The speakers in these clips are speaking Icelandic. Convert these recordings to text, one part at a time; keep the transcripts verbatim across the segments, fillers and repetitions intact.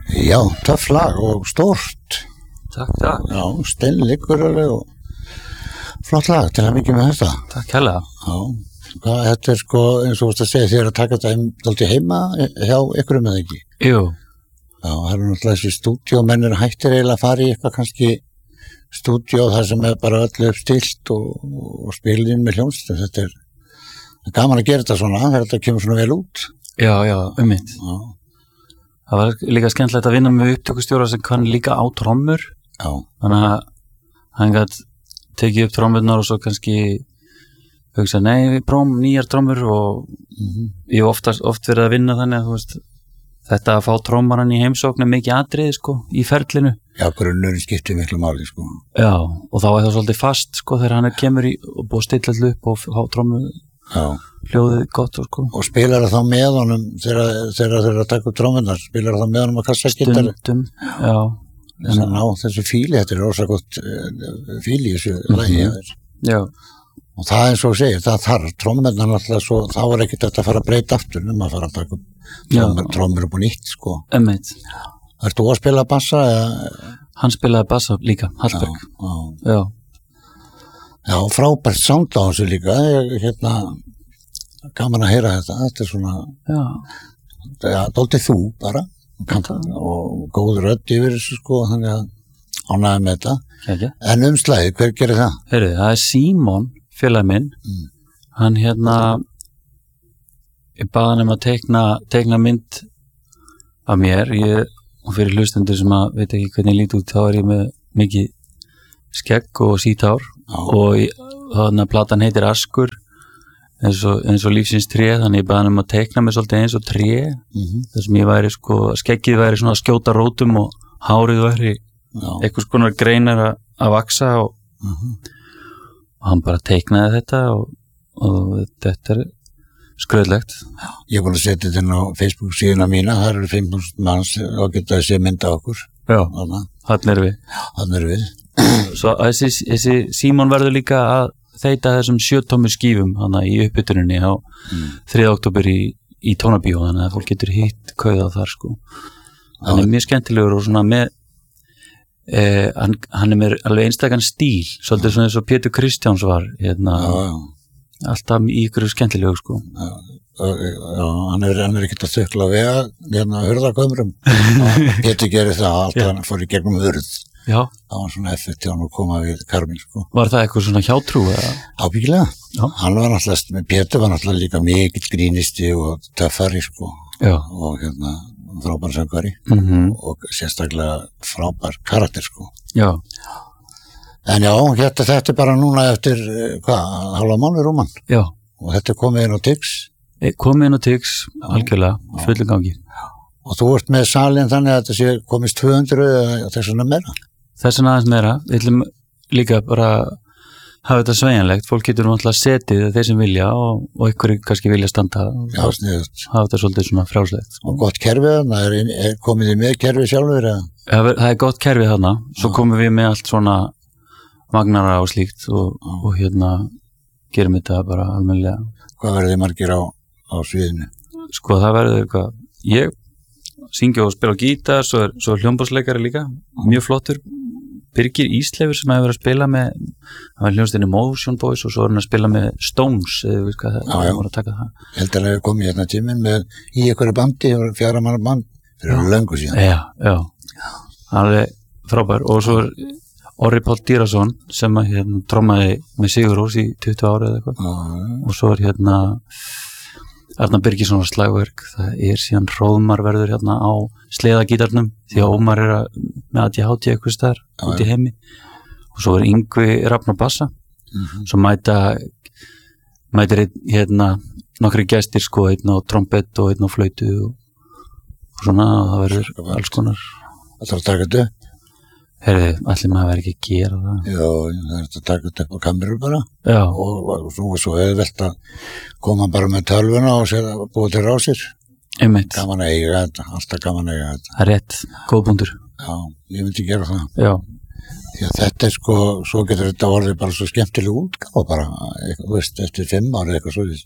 Já, töff lag og stórt. Takk, takk. Já, steinleikur og flott lag til að mikið með þetta. Takk hérlega. Já, hvað, þetta er sko, eins og þú veist að segja, þér að taka þetta heim, dálítið heima hjá ykkur með ekki? Jú. Já, það er náttúrulega þessi stúdíómenn er hættir eiginlega að fara í eitthvað kannski stúdíó þar sem er bara öllu uppstilt og, og spilin með hljómsveit. Þetta er gaman að gera þetta svona, þegar þetta kemur svona vel út. Já, já, ummitt. Já. Það var líka skemmtilegt að vinna með upptökustjóra sem kann líka á trommur. Já. Þannig að hann gætt tekið upp trommurnar og svo kannski hugsa, nei, við prófum nýjar trommur og mm-hmm. ég hef oftast, oft verið að vinna þannig að þú veist, þetta að fá trommaran í heimsókn er mikið atriði, sko, í ferlinu. Já, grunnurinn skiptir miklu máli, sko. Já, og þá er það svolítið fast, sko, þegar hann er kemur í og búið að stilla allir upp og fá trommu. Já. Hljóðið gott og sko. Og spilar það þá með honum þegar þeir eru að taka upp trómmunar, spilar það þá með honum að kassagitari? Stundum, já. Þess að ná þessu fíli, þetta er rosa gott uh, fíli í þessu mm-hmm. lagi. Já. Og það eins og segir, það þarf trómmunar náttúrulega svo, þá er ekkert þetta að fara að breyta aftur um að fara að taka upp trómmur upp og nýtt, sko. Emmeit. Ert þú að spila bassa? Eða? Hann spilaði bassa líka, Hallberg. Já, já. Já. Já, frábært sound á þessu líka, ég, hérna, gaman að heyra þetta, þetta er svona, já, ja, dálítið þú bara, og góð rödd yfir þessu sko, þannig að ánægði með þetta, okay. En umslæði, hver gerir það? Heyrðu, það er Símon, félagi minn, mm. hann hérna, ég baði hann um að teikna, teikna mynd af mér, ég, og fyrir hlustendur sem að veit ekki hvernig ég lít út, þá er ég með mikið skegg og sítár. Já. Og þannig að platan heitir Askur eins og, eins og lífsins tré, þannig ég baði um að teikna mig svolítið eins og tré mm-hmm. þar sem ég væri sko, skeggið væri svona að skjóta rótum og hárið væri einhvers konar greinar að, að vaksa og, mm-hmm. og hann bara teiknaði þetta og, og þetta er skröðlegt. Ég er búin að setja þetta inn á Facebook síðuna mína, það eru fimm þúsund manns og geta þessi mynda okkur. Já, þannig erum við. Þannig erum við. Svo þessi, þessi Símon verður líka að þeita þessum sjötómmu skífum hana í uppbytuninni á mm. þriðja október í, í Tónabíó, þannig að fólk getur hitt kauða þar sko. Hann er mjög skemmtilegur og svona með eh, hann, hann er með alveg einstakann stíl, svolítið svona eins og Pétur Kristjáns var hérna, já, já. Alltaf í ykkur skemmtilegu sko. Já, já, hann er, hann er ekkert að þökla vega hérna hurðakömrum. Pétur gerir það alltaf, hann fór í gegnum hurð. Já. Það var svona effekti á hann að koma við Karmín sko. Var það eitthvað svona hjátrú eða? Ábyggilega. Já. Hann var náttúrulega, Pétur var náttúrulega líka mikill grínisti og töffari sko. Já. Og hérna frábær söngvari mm-hmm. og sérstaklega frábær karakter sko. Já. En já, hérna þetta er bara núna eftir hvað, halva mánuð rúman. Já. Og þetta er komið inn á Tix. Komið inn á Tix, algjörlega, fullum gangi. Og þú ert með salin þannig að þetta sé komist tvö hundruð eða þess vegna meira? Þess vegna aðeins meira. Við ætlum líka bara hafa þetta sveigjanlegt. Fólk getur náttúrulega setið þeir sem vilja og, og ykkur kannski vilja standa. Já, sniðut. Hafa þetta svolítið svona frjálslegt. Og gott kerfið þarna, er, er komið þið með kerfið sjálfur eða? Ja, það er gott kerfið þarna. Svo Já. Komum við með allt svona vagnara og slíkt og, og hérna gerum þetta bara almennilega. Hvað verður þið margir á, á sviðinu? Sko það verður eitthvað, ég syngja og spila á gítar, svo er, svo er hljómborðsleikari líka, mjög flottur. Birgir Ísleifur sem hefur verið að spila með, hann var hljómsveitinni Motion Boys og svo er hann að spila með Stones, eða við hvað það, það voru að taka það. Ég held að það hefur komið hérna tíminn með í einhverju bandi, fjara manna band, fyrir löngu síðan. Já, já, hann er frábær og svo er Orri Páll Dýrason sem að hérna trommaði með Sigurós í tuttugu ára eða eitthvað já. Og svo er hérna Arnar Birgissonar slagverk, það er síðan Hróðmar verður hérna á sleðagítarnum því að Ómar er að, með A D H D eitthvað staðar út í heimi og svo er Yngvi Rafn á bassa mm-hmm. svo mæta mætir einn hérna nokkri gestir sko, einn á trompett og einn á flautu og, og svona það verður alls konar. Það þarf að taka þetta upp? Herði, allir maður verður ekki að gera það. Já, það er að taka þetta upp á kameru bara. Já. Og, og svo, svo hefur velt að koma bara með tölvuna og sér að búa til rásir. Einmitt. Gaman að eiga þetta, alltaf gaman að eiga þetta. Það er rétt, góð punktur. Já, ég myndi gera það. Já. Því að þetta er sko, svo getur þetta orðið bara svo skemmtileg útgáfa bara, eitthvað, veist, eftir fimm ári eitthvað svo.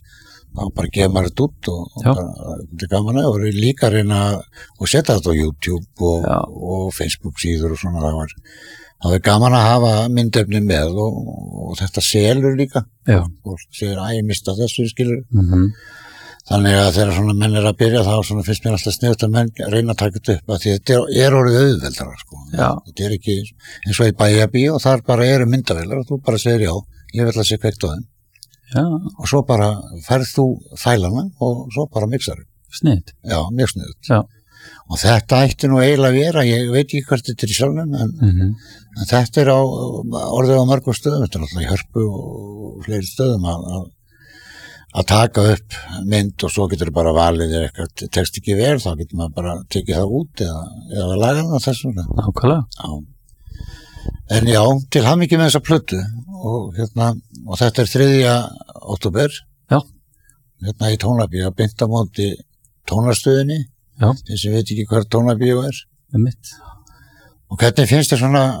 þá bara gefa maður þetta út og, og bara, þetta er gaman að og líka að reyna og setja þetta á YouTube og, og Facebook síður og svona, það var það er gaman að hafa myndefni með og, og þetta selur líka Já. og segir að ég mista þessu skilur mm-hmm. þannig að þegar svona menn er að byrja þá svona finnst mér alltaf sniðut að menn reyna að taka þetta upp að því þetta er, er orðið auðveldara sko. Þetta er ekki eins og í Bæjarbí og þar bara eru myndavélar og þú bara segir já, ég vil að sé kveikt á þeim Já. og svo bara færð þú fælana og svo bara mixar Sniðt. Já, mjög sniðut. Já. Og þetta ætti nú eiginlega að vera, ég veit ekki hvert þetta er í sjálfum, en, mm-hmm. en þetta er á orðið á mörgum stöðum, þetta er alltaf í Hörpu og fleiri stöðum að, að, að taka upp mynd og svo getur bara valið eða eitthvað tekst ekki vel, þá getur maður bara tekið það út eða, eða laga það þessum. Nákvæmlega. Já. En já, til hamingju með þessa plötu og, hérna, og þetta er þriðja október Já. Hérna í Tónabíu að binda móti tónarstöðinni Já. Þeir sem veit ekki hver Tónabíu er Einmitt. og hvernig finnst þér svona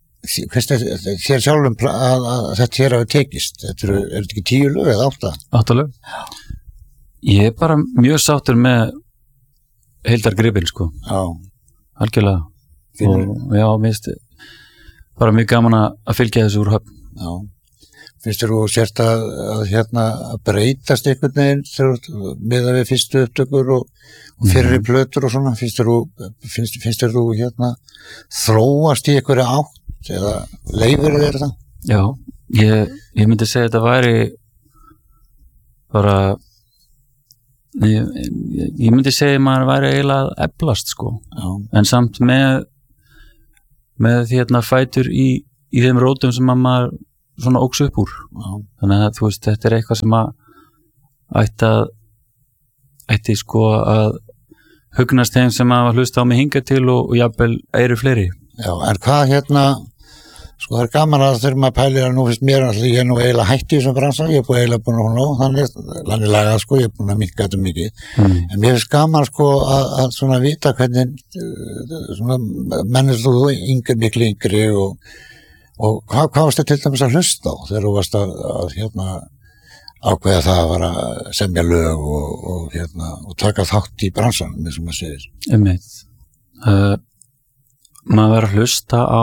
þér sjálfum að, að þetta hér hafi tekist þetta eru, er þetta ekki tíu lög eða átta? Átta lög Ég er bara mjög sáttur með heildargripin sko Já. Algjörlega Finnur. og já, minnst bara mjög gaman að fylgja þessu úr höfn Já, finnst þér þú sért að, að hérna að breytast einhvern veginn þegar með að við fyrstu upptökur og, og fyrri plötur og svona, finnst þér þú finnst, finnst þér þú hérna þróast í einhverja átt eða leifir þér það? Já, ég, ég myndi segja að þetta væri bara ég, ég, ég myndi segja að maður væri eiginlega að eflast sko Já. En samt með með hérna fætur í, í þeim rótum sem að maður svona óks upp úr Já. Þannig að þú veist, þetta er eitthvað sem að ætti að ætti sko að hugnast þeim sem að hlusta á mig hinga til og, og jafnvel eru fleiri Já, en hvað hérna sko það er gaman að þegar maður pælir að nú finnst mér að ég er nú eiginlega hætti í þessum bransa, ég er búin eiginlega búin að hún á þannig, þannig lagað sko, ég er búin að minnka þetta mikið, mm. en mér finnst gaman sko að, að svona vita hvernig svona mennir þú yngri miklu yngri og, og hvað, hvað varst það til dæmis að hlusta á þegar þú varst að, að hérna ákveða það að vara að semja lög og, og hérna og taka þátt í bransanum eins og maður segir. Einmitt. Uh, maður verður að hlusta á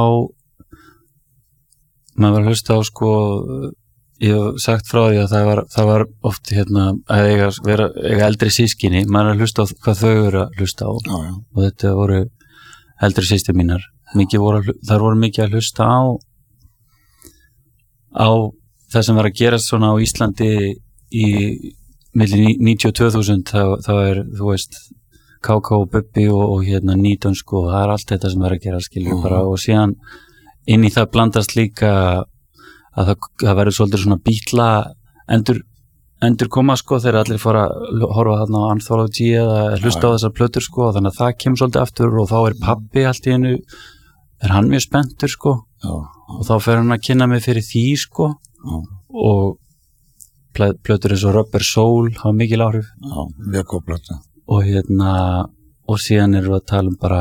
maður var að hlusta á sko ég hef sagt frá því að það var, það var oft hérna að eiga, vera, eiga eldri sískinni, maður er að hlusta á hvað þau eru að hlusta á já, já. Og þetta voru eldri systur mínar mikið voru, þar voru mikið að hlusta á á það sem var að gerast svona á Íslandi í milli níutíu og tvö þúsund þá, þá er þú veist K K og Bubbi og, og hérna nítján sko, það er allt þetta sem var að gera skilju bara og síðan inn í það blandast líka að það, það verður svolítið svona bítla endur, endur koma sko þegar allir fara að horfa þarna á Anthology eða hlusta á þessar plötur sko þannig að það kemur svolítið aftur og þá er pabbi allt í hennu, er hann mjög spenntur sko já, já. Og þá fer hann að kynna mig fyrir því sko já. Og plötur eins og Rubber Soul hafa mikil áhrif já, mjög góð plötu og hérna og síðan erum við að tala um bara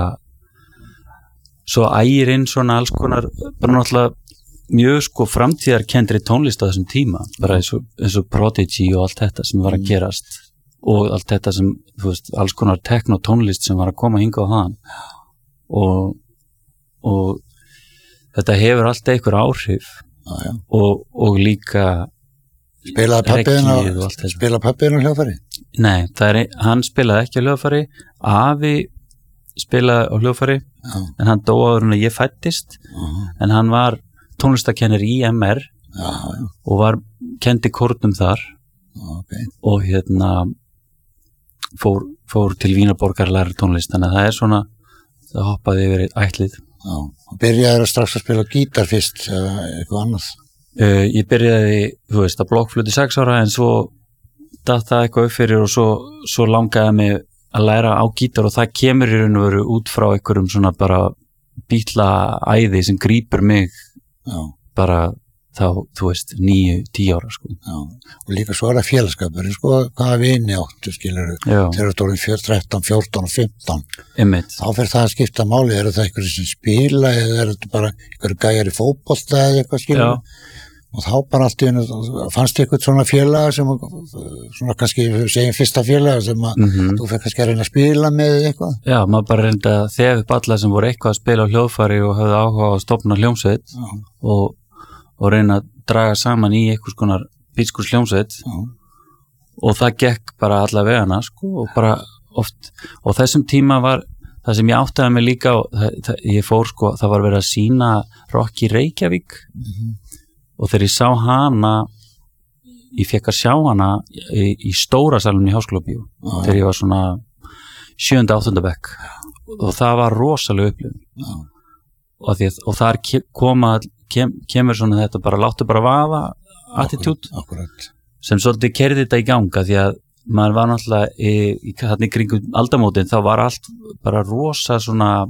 svo ægir inn svona alls konar bara náttúrulega mjög sko framtíðarkendri tónlist á þessum tíma bara eins og, eins og Prodigy og allt þetta sem var að gerast og allt þetta sem, þú veist, alls konar techno tónlist sem var að koma hingað á þann og, og þetta hefur allt einhver áhrif já, já. Og, og líka spilaði pappiðin spilaði pappiðin á hljóðfæri? Nei, það er, hann spilaði ekki á hljóðfæri afi spilaði á hljóðfæri já. En hann dó áður en ég fættist uh-huh. en hann var tónlistakennir í M R já, já. og var kendi kórnum þar okay. og hérna fór, fór til Vínarborgar að læra tónlist þannig að það er svona það hoppaði yfir ætlið já. Og byrjaði strax að spila gítar fyrst eða eitthvað annað uh, ég byrjaði, þú veist, að blokkflötu sex ára en svo datt það eitthvað upp fyrir og svo, svo langaði mig að læra á gítar og það kemur í raun og veru út frá einhverjum svona bara bítla æði sem grípur mig já. Bara þá, þú veist, níu, tíu ára sko. Já, og líka svo er það félagskapur sko, hvaða vini áttu skilur þegar þú erum þrettán, fjórtán og fimmtán Einmitt. Þá fer það að skipta máli, eru það einhverjum sem spila eða er þetta bara einhverjum gæjar í fótbolta eða eitthvað skilur já. og þá bara allt í einu fannst eitthvað svona félaga sem svona kannski segjum fyrsta félaga sem að mm-hmm. þú fekk kannski að reyna að spila með eitthvað. Já, maður bara reyndi að þegar upp alla sem voru eitthvað að spila á hljóðfæri og höfðu áhuga á að stofna hljómsveit og, og reyna að draga saman í eitthvað skonar bískurs hljómsveit Já. Og það gekk bara alla vegana sko og bara oft og þessum tíma var það sem ég áttaði mig líka og það, það, ég fór sko, það var verið að sína Rock í Reykjavík mm-hmm. og þegar ég sá hana ég fekk að sjá hana í, í stóra salunum í Háskólabíó ah, þegar ég var svona sjöunda, áttunda bekk og það var rosalega upplifun ah. og, því, og þar koma kem, kemur svona þetta bara láttu bara vaða attitút sem svolítið kerði þetta í ganga því að maður var náttúrulega í, í, í kringum aldamótin þá var allt bara rosa svona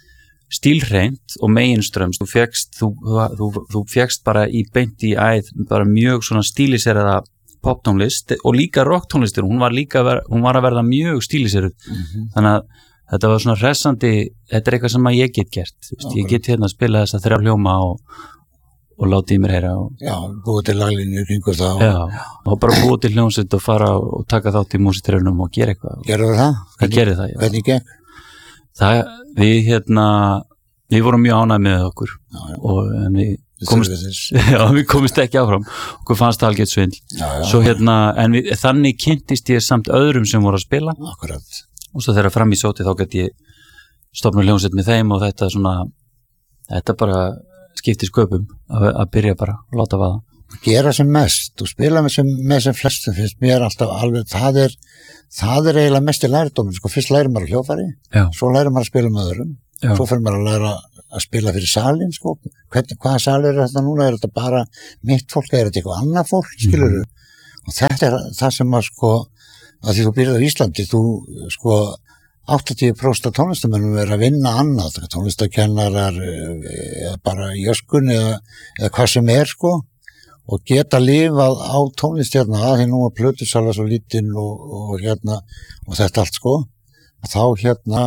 stílhreint og meginströms þú fékkst þú, þú, þú fékkst bara í beint í æð bara mjög svona stíliseraða poptónlist og líka rocktónlistur hún var líka ver, hún var að verða mjög stíliseruð mm-hmm. þannig að þetta var svona hressandi þetta er eitthvað sem að ég get gert okay. ég get hérna að spila þess að þrjá hljóma og og láti í mér heyra og já, búið til laglinu kringur það já, og bara búið til hljómsveit og fara og taka þátt í músitrefnum og gera eitthvað gerðu það? Ég gerði það, já hvernig gekk? Það, við hérna við vorum mjög ánægð með okkur já, já. og en við komist, já, við komist ekki áfram okkur fannst það algjört svindl svo hérna, en við, þannig kynntist ég samt öðrum sem voru að spila akkurat og svo þegar fram í sóti þá gæti ég stofna hljómsveit með þeim og þetta svona þetta bara skipti sköpum að, að byrja bara að láta vaða gera sem mest og spila með sem, með sem flestum finnst mér alltaf alveg það er, það er eiginlega mest í lærdóminn sko, fyrst lærir maður að hljóðfæri Já. Svo lærir maður að spila með öðrum Já. Svo fyrir maður að læra að spila fyrir salin sko. Hvernig, hvaða salir er þetta núna er þetta bara mitt fólk eða er þetta eitthvað annað fólk skilur mm. og þetta er það sem að sko að því þú byrjar á Íslandi þú sko áttatíu prósent af tónlistamönnum er að vinna annað, tónlistakennarar eða bara í öskun eða, eða hvað sem er sko og geta lifað á tónlist hérna að því nú að plötusala svo lítinn og, og hérna og þetta allt sko og þá hérna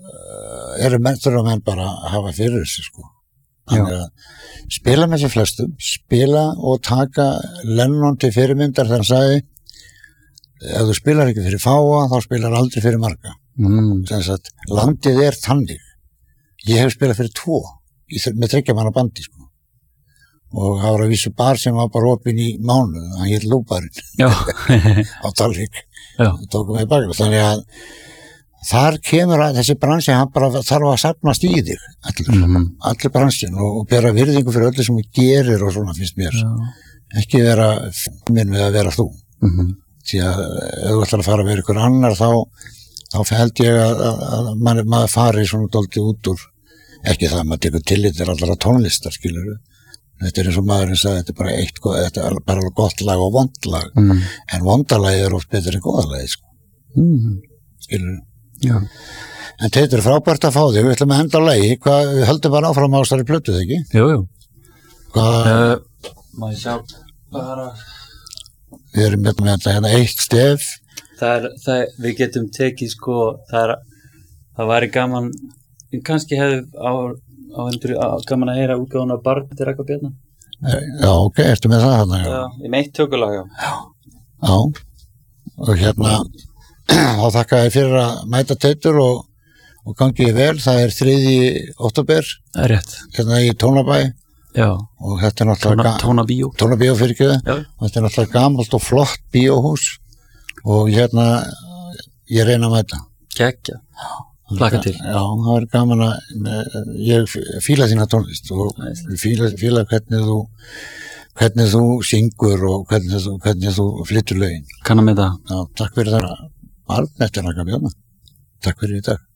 eru menn þurfa menn bara að hafa fyrir þessu sko þannig að spila með sér flestum spila og taka Lennon til fyrirmyndar þegar hann sagði ef þú spilar ekki fyrir fáa þá spilar aldrei fyrir marga Mm. Að, landið er þannig ég hef spilað fyrir tvo í, með þriggja manna bandi sko. og það var að vísu bar sem var bara opinn í mánuð hann hétt Lúbarinn á Dalvík tókum við bakið þannig að þar kemur að þessi bransi hann bara þarf að safnast í þig allir, mm-hmm. allir bransin og, og bera virðingu fyrir öllu sem þú gerir og svona finnst mér Já. Ekki vera minn við að vera þú mm-hmm. því að ef þú ætlar að fara að vera ykkur annar þá þá held ég að, að, að maður, maður fari svona dálítið út úr ekki það að maður tekur tillit til allra tónlistar skilur þetta er eins og maðurinn sagði þetta er bara eitt, þetta er bara gott lag og vond lag mm. en vondalagi er oft betur en góðalagi sko. mm. skilur Já. En þetta er frábært að fá þig við ætlum að henda á lagi, hvað, við höldum bara áfram á þessari plötu þegar ekki? Jú, jú hvað uh, maður sjá bara við erum með þetta hérna eitt stef Það er, það, við getum tekið sko, það er, það væri gaman, kannski hefði á, á endur, á, gaman að heyra útgáðan af Barn til Raka Bjarna. Já, ok, ertu með það þarna? Já, í meitt tökulag, já. Já, já, og hérna, þá þakka ég fyrir að mæta Teitur og, og gangið vel, það er þriðji október. Það er rétt. Hérna í Tónabæ. Já. Og þetta er náttúrulega... Tónabíó. Tónabíó fyrir ekki það. Já. Og þetta er náttúrulega gamalt og flott bíóhús. Og hérna ég reyna að mæta Kekja, hlakka til Já, það er gaman að ég fíla þína tónlist og fíla, fíla hvernig þú hvernig þú syngur og hvernig þú, hvernig þú flyttur lögin Kann að með það Já, takk fyrir það Arn eftir Raka Bjarna Takk fyrir í dag